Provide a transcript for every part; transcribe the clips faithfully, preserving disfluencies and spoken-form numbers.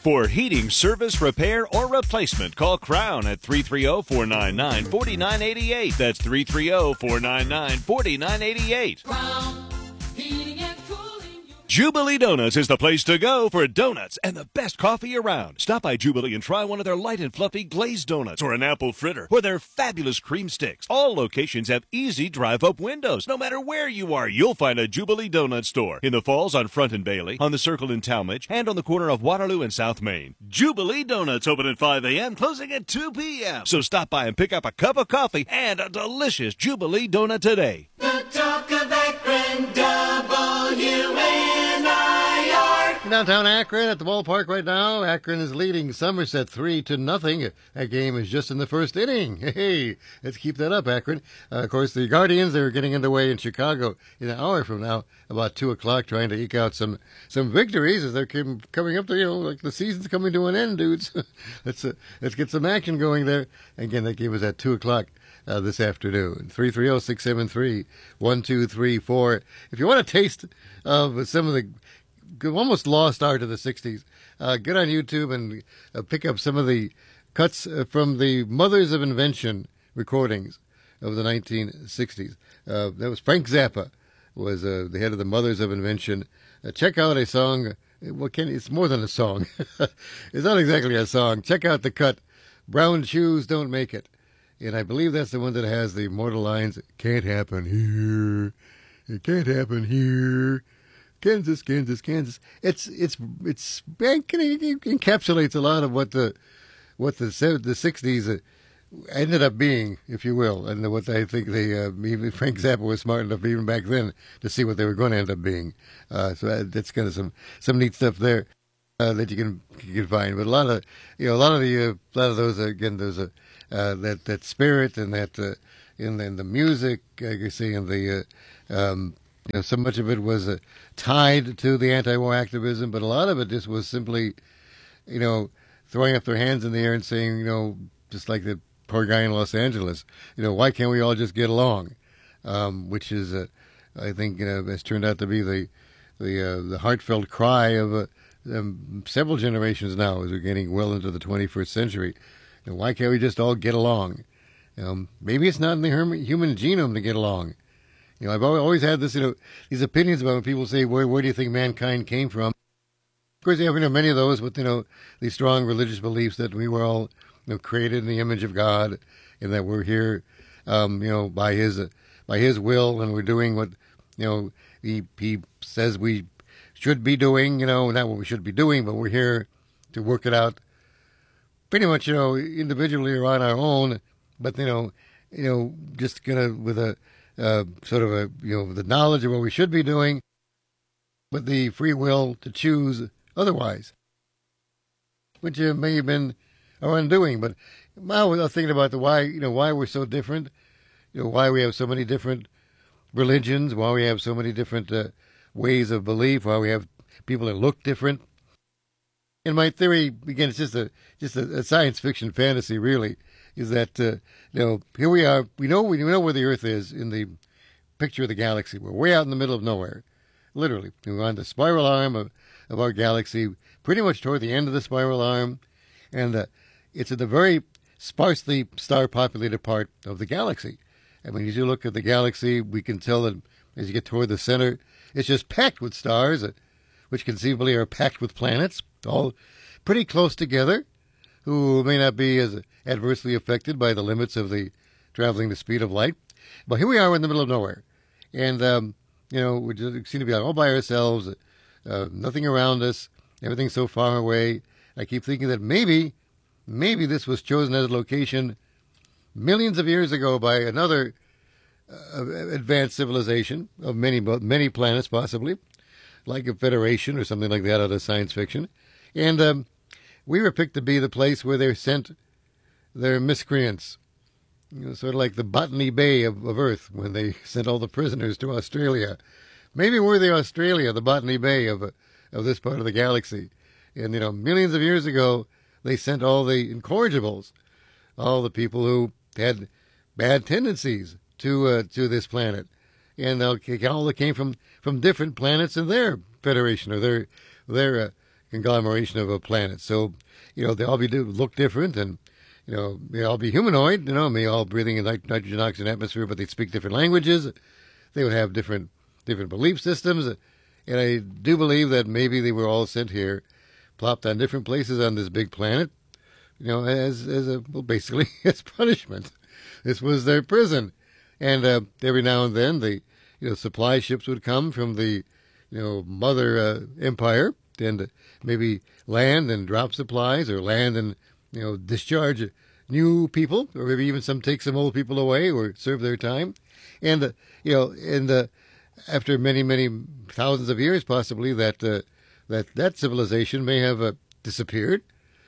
For heating, service, repair, or replacement, call Crown at three three zero, four nine nine, four nine eight eight. That's three three zero, four nine nine, four nine eight eight. Crown Heating and Cooling. Jubilee Donuts is the place to go for donuts and the best coffee around. Stop by Jubilee and try one of their light and fluffy glazed donuts or an apple fritter or their fabulous cream sticks. All locations have easy drive-up windows. No matter where you are, you'll find a Jubilee Donut store. In the Falls on Front and Bailey, on the Circle in Talmadge, and on the corner of Waterloo and South Main. Jubilee Donuts open at five a.m., closing at two p.m. So stop by and pick up a cup of coffee and a delicious Jubilee Donut today. The talk of Akron, W N I R. Downtown Akron at the ballpark right now. Akron is leading Somerset three to nothing. That game is just in the first inning. Hey, let's keep that up, Akron. Uh, of course, the Guardians, they're getting underway in Chicago in an hour from now, about two o'clock, trying to eke out some some victories as they're com- coming up to, you know, like the season's coming to an end, dudes. let's, uh, let's get some action going there. Again, that game is at two o'clock. Uh, this afternoon. three three zero, six seven three, one two three four. If you want a taste of some of the almost lost art of the sixties, uh, get on YouTube and uh, pick up some of the cuts uh, from the Mothers of Invention recordings of the nineteen sixties. Uh, that was Frank Zappa, was uh, the head of the Mothers of Invention. Uh, check out a song. Well, Ken, it's more than a song. It's not exactly a song. Check out the cut, Brown Shoes Don't Make It. And I believe that's the one that has the immortal lines, "Can't happen here, it can't happen here, Kansas, Kansas, Kansas." It's it's it's it encapsulates a lot of what the what the the sixties ended up being, if you will, and what I think they uh, even Frank Zappa was smart enough even back then to see what they were going to end up being. Uh, so that's kind of some some neat stuff there uh, that you can you can find. But a lot of you know a lot of the uh, a lot of those again there's a. Uh, that that spirit and that uh, in, in the music, like you see, in the uh, um, you know, so much of it was uh, tied to the anti-war activism, but a lot of it just was simply, you know, throwing up their hands in the air and saying, you know, just like the poor guy in Los Angeles, you know, why can't we all just get along? Um, which is, uh, I think, you know, has turned out to be the the uh, the heartfelt cry of uh, um, several generations now as we're getting well into the twenty-first century. And why can't we just all get along? Um, maybe it's not in the human genome to get along. You know, I've always had this, you know, these opinions about when people say, where, where do you think mankind came from? Of course, you have, you know, many of those with, you know, these strong religious beliefs that we were all, you know, created in the image of God and that we're here, um, you know, by his, uh, by his will, and we're doing what, you know, he, he says we should be doing, you know, not what we should be doing, but we're here to work it out pretty much, you know, individually or on our own, but, you know, you know, just gonna with a uh, sort of a, you know, the knowledge of what we should be doing, but the free will to choose otherwise, which uh, may have been our undoing. But I was thinking about the why, you know, why we're so different, you know, why we have so many different religions, why we have so many different uh, ways of belief, why we have people that look different. And my theory, again, it's just a just a, a science fiction fantasy, really, is that uh, you know, here we are. We know we know where the Earth is in the picture of the galaxy. We're way out in the middle of nowhere, literally. We're on the spiral arm of, of our galaxy, pretty much toward the end of the spiral arm, and uh, it's at the very sparsely star-populated part of the galaxy. And when you look at the galaxy, we can tell that as you get toward the center, it's just packed with stars, uh, which conceivably are packed with planets, all pretty close together, who may not be as adversely affected by the limits of the traveling the speed of light. But here we are in the middle of nowhere. And, um, you know, we just seem to be all by ourselves, uh, nothing around us, everything's so far away. I keep thinking that maybe, maybe this was chosen as a location millions of years ago by another uh, advanced civilization of many, many planets possibly, like a federation or something like that out of science fiction. And um, we were picked to be the place where they sent their miscreants, you know, sort of like the Botany Bay of, of Earth when they sent all the prisoners to Australia. Maybe we're the Australia, the Botany Bay of of this part of the galaxy. And, you know, millions of years ago, they sent all the incorrigibles, all the people who had bad tendencies to uh, to this planet. And uh, all that came from, from different planets in their federation or their their uh, conglomeration of a planet. So, you know, they all be look different, and you know, they all be humanoid. You know, they all breathing in nit- nitrogen oxygen atmosphere, but they speak different languages. They would have different different belief systems, and I do believe that maybe they were all sent here, plopped on different places on this big planet, you know, as as a well, basically as punishment. This was their prison, and uh, every now and then the you know supply ships would come from the you know mother uh, empire and maybe land and drop supplies, or land and you know discharge new people, or maybe even some take some old people away or serve their time, and uh, you know and uh, after many many thousands of years, possibly that uh, that that civilization may have uh, disappeared,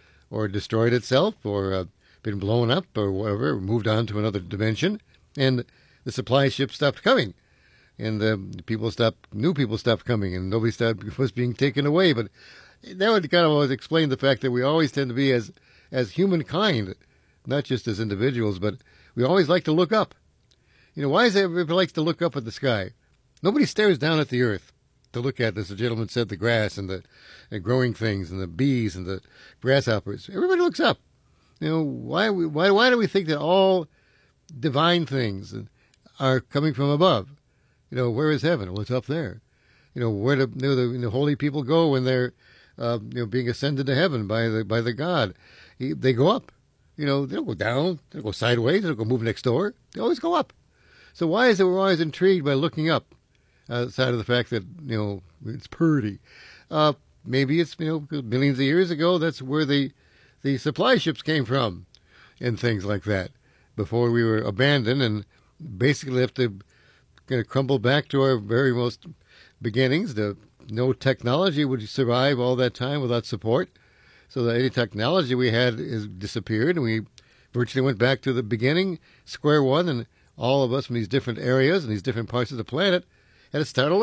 or destroyed itself, or uh, been blown up, or whatever, moved on to another dimension, and the supply ships stopped coming, and uh, people stopped, new people stopped coming, and nobody stopped, was being taken away. But that would kind of always explain the fact that we always tend to be as as humankind, not just as individuals, but we always like to look up. You know, why is it everybody likes to look up at the sky? Nobody stares down at the earth to look at, as the gentleman said, the grass and the and growing things and the bees and the grasshoppers. Everybody looks up. You know, why why why do we think that all divine things are coming from above? You know, where is heaven? Well, it's up there. You know, where do you know, the, the holy people go when they're uh, you know being ascended to heaven by the by the God? He, they go up. You know, they don't go down. They don't go sideways. They don't go move next door. They always go up. So why is it we're always intrigued by looking up, outside of the fact that you know it's pretty? Uh, maybe it's you know millions of years ago. That's where the the supply ships came from, and things like that. Before we were abandoned and basically have to kind of crumble back to our very most beginnings. The no technology would survive all that time without support. So that any technology we had is disappeared, and we virtually went back to the beginning, square one, and all of us from these different areas and these different parts of the planet had to start all